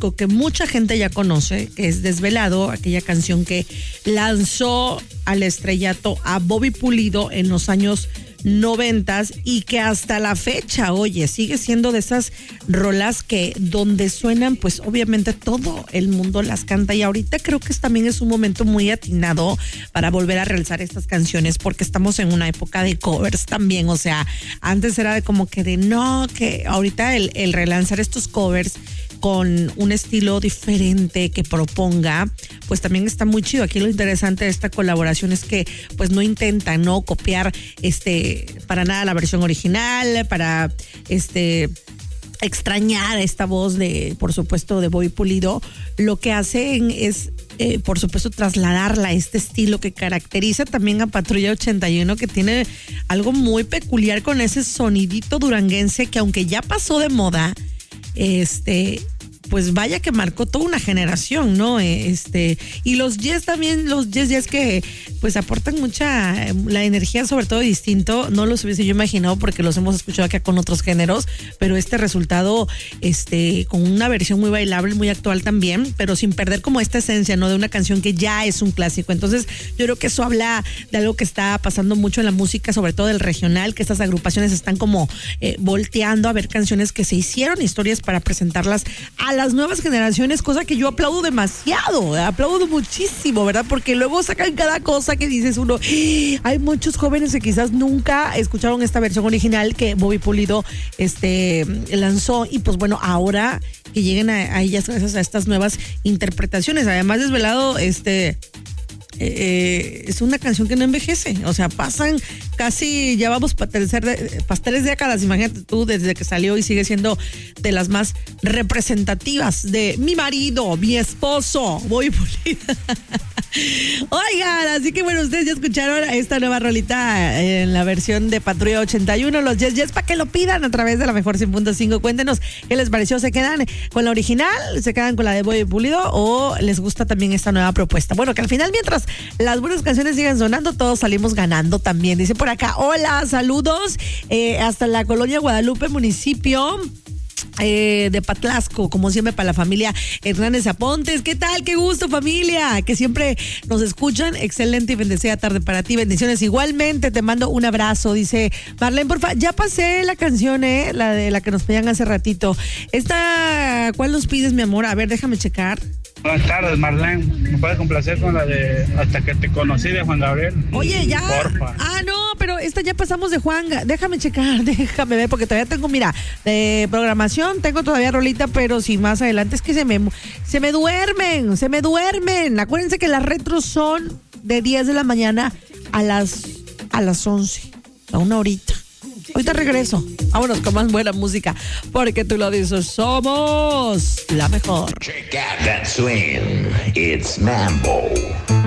disco que mucha gente ya conoce, que es Desvelado, aquella canción que lanzó al estrellato a Bobby Pulido en los años 90 y que hasta la fecha, oye, sigue siendo de esas rolas que donde suenan, pues obviamente todo el mundo las canta, y ahorita creo que también es un momento muy atinado para volver a realizar estas canciones, porque estamos en una época de covers también. O sea, antes era de como que de no, que ahorita el relanzar estos covers con un estilo diferente que proponga, pues también está muy chido. Aquí lo interesante de esta colaboración es que pues no intentan no copiar para nada la versión original, para extrañar esta voz de, por supuesto, de Bobby Pulido. Lo que hacen es por supuesto trasladarla a este estilo que caracteriza también a Patrulla 81, que tiene algo muy peculiar con ese sonidito duranguense que, aunque ya pasó de moda, pues vaya que marcó toda una generación, ¿no? Y los Yes también, los Yes que pues aportan mucha, la energía sobre todo distinto. No los hubiese yo imaginado porque los hemos escuchado acá con otros géneros, pero este resultado, con una versión muy bailable, muy actual también, pero sin perder como esta esencia, ¿no? De una canción que ya es un clásico. Entonces yo creo que eso habla de algo que está pasando mucho en la música, sobre todo el regional, que estas agrupaciones están como volteando a ver canciones que se hicieron historias para presentarlas a las nuevas generaciones, cosa que yo aplaudo demasiado, aplaudo muchísimo, ¿verdad? Porque luego sacan cada cosa que dices uno, hay muchos jóvenes que quizás nunca escucharon esta versión original que Bobby Pulido lanzó, y pues bueno, ahora que lleguen a ellas gracias a estas nuevas interpretaciones. Además, Desvelado, es una canción que no envejece. O sea, pasan casi, ya vamos para tres décadas, imagínate tú, desde que salió, y sigue siendo de las más representativas de mi marido, mi esposo, Bobby Pulido. Oigan, así que bueno, ustedes ya escucharon esta nueva rolita en la versión de Patrulla 81, los Yes Yes, para que lo pidan a través de la mejor 100.5. Cuéntenos qué les pareció. ¿Se quedan con la original? ¿Se quedan con la de Bobby Pulido? ¿O les gusta también esta nueva propuesta? Bueno, que al final, mientras las buenas canciones sigan sonando, todos salimos ganando también. Dice por acá, hola, saludos hasta la colonia Guadalupe, municipio de Patlasco, como siempre, para la familia Hernández Apontes. ¿Qué tal? Qué gusto, familia, que siempre nos escuchan. Excelente y bendecida tarde para ti. Bendiciones igualmente, te mando un abrazo. Dice Marlene, porfa, ya pasé la canción, la de la que nos pedían hace ratito. ¿Cuál nos pides, mi amor? A ver, déjame checar. Buenas tardes, Marlene. ¿Me puedes complacer con la de Hasta que te conocí, de Juan Gabriel? Oye, ya. Porfa. Ah, no, pero esta ya pasamos de Juan. Déjame checar, déjame ver, porque todavía tengo, mira, de programación, tengo todavía rolita, pero si más adelante es que se me duermen. Acuérdense que las retros son de 10 de la mañana a las 11, a una horita. Ahorita regreso. Vámonos con más buena música, porque tú lo dices, somos la mejor. Check out that swing. It's Mambo.